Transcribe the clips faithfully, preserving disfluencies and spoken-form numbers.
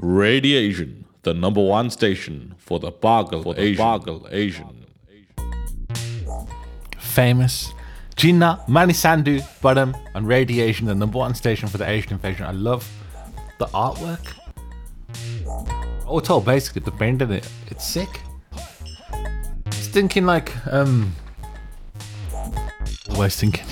Radiation, the number one station for the Bargle Asian. Bargle Asian. Famous. Gina, Manisandu, Budham, and Radiation, the number one station for the Asian invasion. I love the artwork. All told, basically, the paint in it, it's sick. Just thinking like, um, always thinking,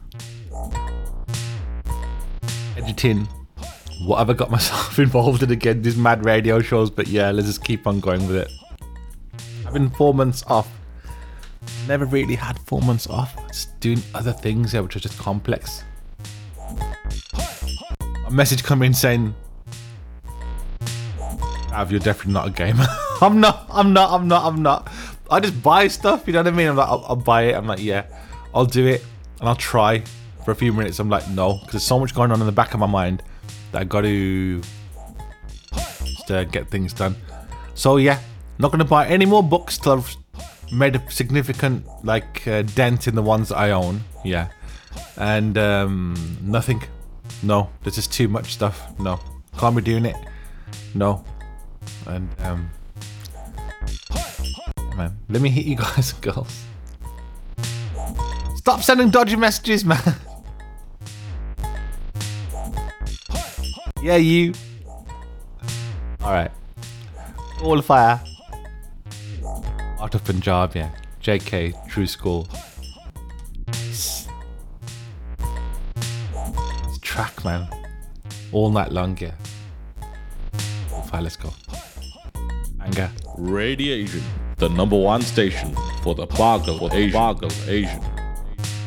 editing, what have I got myself involved in again? These mad radio shows, but yeah, let's just keep on going with it. I've been four months off. Never really had four months off. Just doing other things, yeah, which are just complex. A message coming in saying, Av, you're definitely not a gamer. I'm not, I'm not, I'm not, I'm not. I just buy stuff, you know what I mean? I'm like, I'll, I'll buy it. I'm like, yeah, I'll do it. And I'll try for a few minutes. I'm like, no, because there's so much going on in the back of my mind that I got to just uh, get things done. So yeah, not going to buy any more books till I've made a significant like uh, dent in the ones that I own. Yeah. And um, nothing. No, there's just too much stuff. No, can't be doing it. No. And um, man, let me hit you guys and girls. Stop sending dodgy messages, man. Yeah, you. Alright. All fire. Art of Punjab, yeah. J K, True School. It's, it's track, man. All night long, yeah. All fire, let's go. Anger. Radiation, the number one station for the Bargle Asian. Bargle Asian.